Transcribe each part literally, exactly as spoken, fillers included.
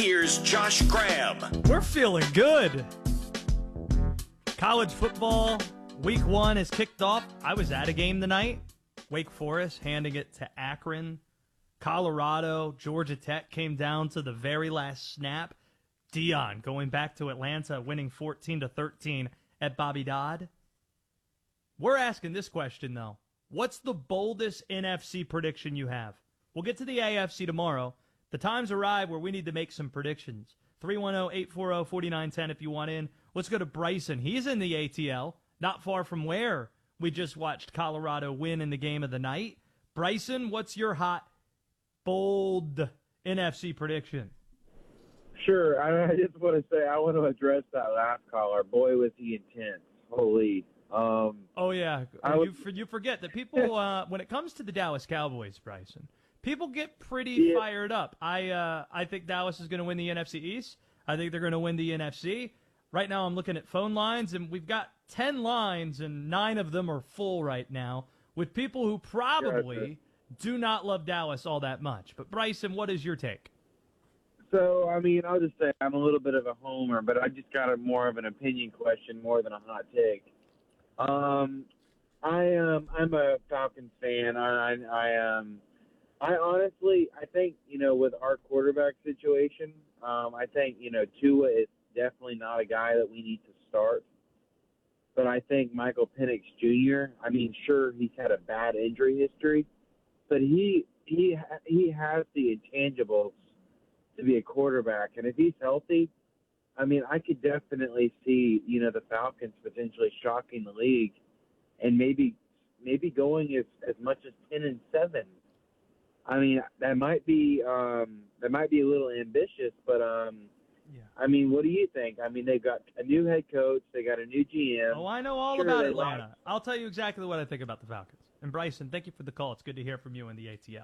Here's Josh Graham. We're feeling good. College football week one has kicked off. I was at a game tonight. Wake Forest handing it to Akron. Colorado, Georgia Tech came down to the very last snap. Deion going back to Atlanta, winning fourteen to thirteen at Bobby Dodd. We're asking this question, though. What's the boldest N F C prediction you have? We'll get to the A F C tomorrow. The time's arrived where we need to make some predictions. three one zero, eight four zero, four nine one zero if you want in. Let's go to Bryson. He's in the A T L, not far from where we just watched Colorado win in the game of the night. Bryson, what's your hot, bold N F C prediction? Sure. I, I just want to say I want to address that last caller. Boy, was he intense. Holy. Um, oh, yeah. I you, would, you forget that people, uh, when it comes to the Dallas Cowboys, Bryson, people get pretty yeah. fired up. I uh, I think Dallas is going to win the N F C East. I think they're going to win the N F C. Right now I'm looking at phone lines, and we've got ten lines, and nine of them are full right now with people who probably do not love Dallas all that much. But, Bryson, what is your take? So, I mean, I'll just say I'm a little bit of a homer, but I just got a more of an opinion question more than a hot take. Um, I um, I'm a Falcons fan. I, I, I um, I honestly, I think you know, with our quarterback situation, um, I think you know, Tua is definitely not a guy that we need to start. But I think Michael Penix Junior I mean, sure, he's had a bad injury history, but he he he has the intangibles to be a quarterback, and if he's healthy, I mean, I could definitely see, you know, the Falcons potentially shocking the league and maybe maybe going as, as much as ten and seven. I mean, that might be um, that might be a little ambitious, but um, yeah. I mean, what do you think? I mean, they've got a new head coach, they got a new G M. Oh, I know all sure about Atlanta. Like- I'll tell you exactly what I think about the Falcons. And Bryson, thank you for the call. It's good to hear from you in the A T L.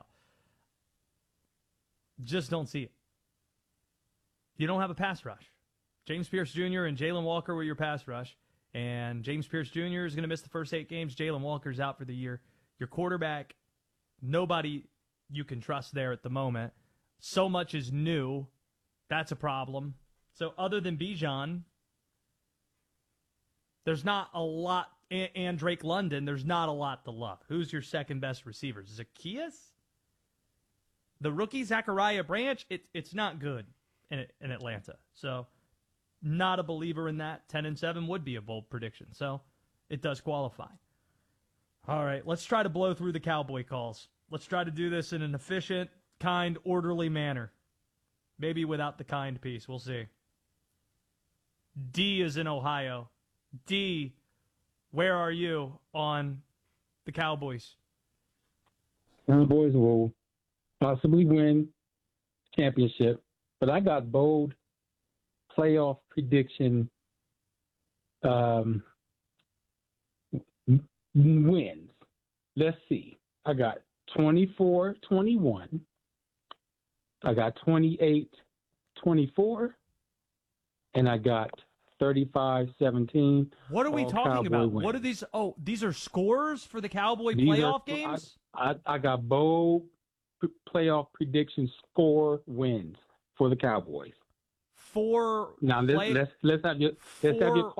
Just don't see it. You don't have a pass rush. James Pierce Junior and Jalen Walker were your pass rush, and James Pierce Junior is going to miss the first eight games. Jalen Walker's out for the year. Your quarterback, nobody you can trust there at the moment. So much is new. That's a problem. So other than Bijan, there's not a lot, and, and Drake London, there's not a lot to love. Who's your second best receiver? Zacchaeus? The rookie, Zachariah Branch, it, it's not good in, in Atlanta. So not a believer in that. ten and seven would be a bold prediction. So it does qualify. All right, let's try to blow through the Cowboy calls. Let's try to do this in an efficient, kind, orderly manner. Maybe without the kind piece. We'll see. D is in Ohio. D, where are you on the Cowboys? Cowboys will possibly win championship, but I got bold playoff prediction um, wins. Let's see. I got twenty-four twenty-one. I got twenty-eight twenty-four. And I got thirty-five seventeen. What are we talking Cowboy about? wins. What are these? Oh, these are scores for the Cowboy These playoff are, games? I, I, I got bold p- playoff prediction score wins for the Cowboys. For Now let's play- let's let's have your let's have your for